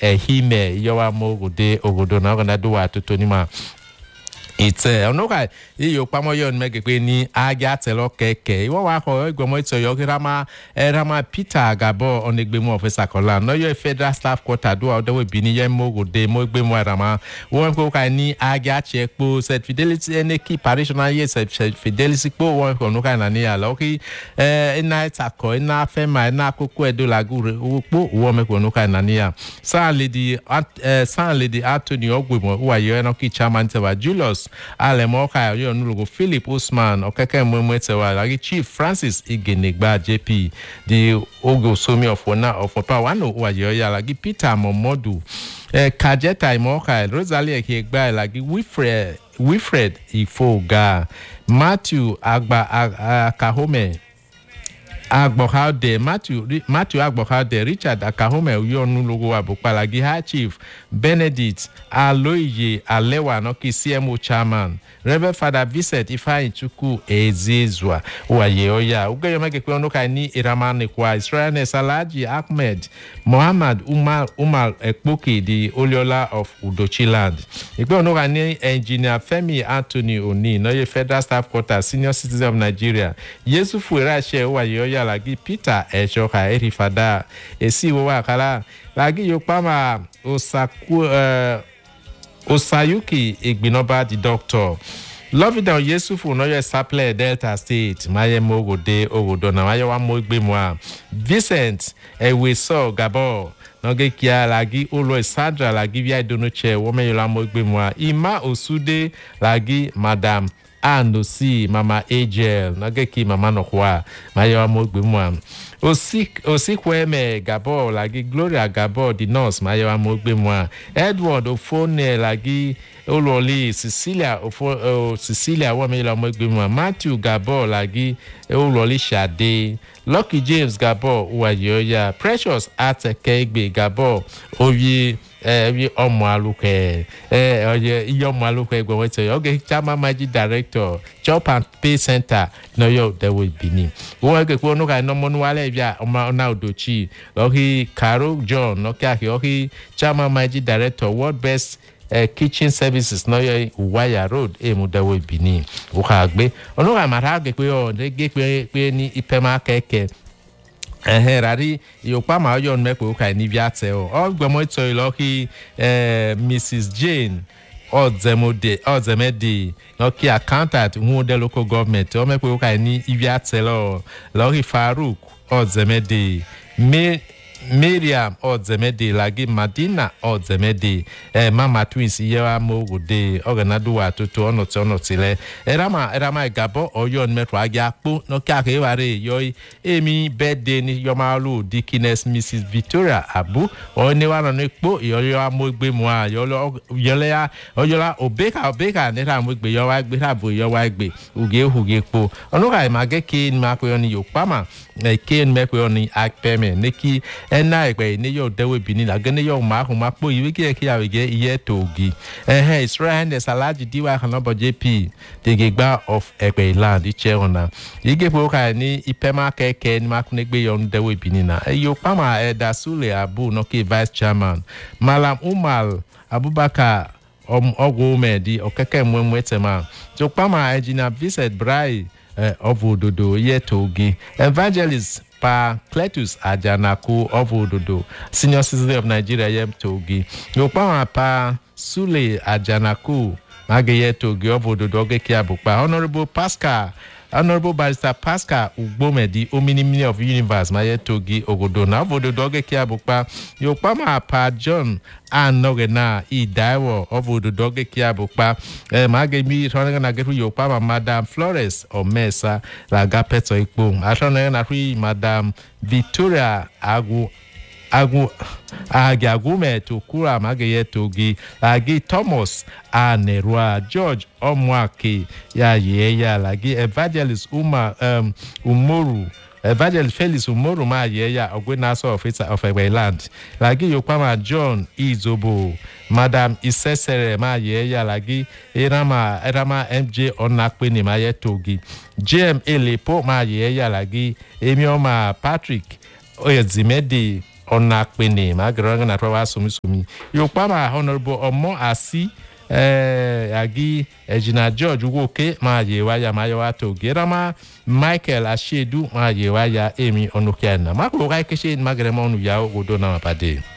hime yowa mogode ogodo na ogana duwa tutonima ite onoka iyo pamo yon megepe ni aga telo keke iwo wa ko igbomo ito yo rama Peter Gabo onegbemu officer kola no yo federal staff quarter do odewe bini ye mogode mo gbemu rama won ko ka ni aga checkpo set fidelity eneki parishional ye set fidelity po won ko no ka na ni ala oki ina itako ina fema ina koko edo lagu po won me ko no ka na ni ya San lady Anthony Ogwemo wa yo no ki chairman tewa Julius Alemoka yo nulogo Philip Usman okeke mwemwetewa lagi Chief Francis Igenegba JP the Ogo Somi of Wana of Opawano wa yo ya lagi Peter Momodu Kajeta Imoka Rosalie Ekegba lagi Wilfred Ifoga Matthew Akahome Agbohaude Matthew Agbohaude Richard Akahome uyonu logo abokpalagi High Chief Benedict Aloye Alewa noki CMO chairman Reverend Father Vincent Ifeanyi Chukwu Ezezwa waye oya ugeyo meke onoka ni iramane kwa Israel Salaji Ahmed Muhammad Umar Ekpoki the Oliola of Udochiland igbe onoka ni engineer Femi Anthony Oni no federal staff quarter senior citizen of Nigeria Yesufu Irashe waye oya lagi Peter Eshoka Erifada esi wo akala lagi yopama Osayuki Igbinoba the doctor Lovida Yesufu no ye supply Delta State maye mogode ogodo na maye wa mogbemwa Vincent Eweso Gabo noge kia lagi olo Sandra lagi via donoche wo me yola mogbemwa Ima Osude lagi Madam Anosi Mama Angel nageki mama nokwa mayo amogbemwa Osikweme Gabo lagi Gloria Gabo the nurse mayo amogbemwa Edward Ofone lagi Ololi Cecilia wamela amogbemwa Matthew Gabo lagi Ololi Shade Lucky James Gabo uwayoya Precious Atekegbe Gabo oye omo aluke oye iyomo aluke gwoweto oge chama maji director Chop and Pay Center no yo there will be ni wo ge ko no ka no monu wale bia na odochi ohi Carol John no ka ohi chama maji director World Best Kitchen Services no yo Wire Road mu there will be ni wo ka gbe ono ka mara ge pe o ge pe ni ipema keke rari yopa ma yo nmepo ka ni biate o ogbomo ito iloki Mrs Jane Ozemede no ki accountant who the local government o mepo ka ni biate lo Lori Farouk Ozemede Miriam Ozemede lagi Madina Ozemede Mama Twins yewa mogode oganadu wa toto onotile erama Gabo oyo nmetro agiapo no kake ware yo emi birthday ni yomalu Dikines Mrs Victoria Abu onewa no ekpo yo amogbe mu a yola obeka neta mogbe yo wa gbe rabo yo wa gbe uge po onuka mageke ni makoyo ni yopama ken mekoyo ni akpeme neki ena egbe ni yo dewe bini la gene yo ma po iwe ki ya wege iye togi Israel Salaji diwa kanobo JP tegegba of egbe land iche ona ige po ka ni ipema keke ni makunegbe yo dewe bini na yo pama Dasule Abu no ki vice chairman Malam Umar Abubakar Ogwomedi okeke mwetema so pama Engineer Vincent Brai Ovododo Yetogi Evangelist Pa Cletus Ajanaku Ovododo Senior Citizen of Nigeria Yetogi Yopama Pa Sule Ajanaku Magayetogi Ovododo Gekiabupa Honorable Barrister Pascal Ugbomedi Ominimini of Universe Mayetogi Ogodona Ovododo Gekiabupa Yopama Pa John Anogena Idaiwo Ovododo Gekiabupa Magemi Tonagana Getu Yopama Madam Flores Omesa Lagapeto Ikpo Atonagana Madam Victoria Agiagume Tukura Magayetogi Lagi Thomas Anerwa George Omwake ya lagi Evangelist Umoru Evangelist Felix Umoru ma ya Ogwenaso of Egbeland lagi Yopama John Izobo Madam Isesere ma ya lagi Erama MJ Onakpeni ma yetogi JM Elepo ma ya lagi Emioma Patrick Oyezimedi ona pene ma granga na twa sumi yo pa ma honorable omo asi agi ejina George woke ma ye waya ma yo ato gerama Michael Ashedu ma ye waya Emi Onukiana ma ko ga keshe ma grema onu ya odo na pade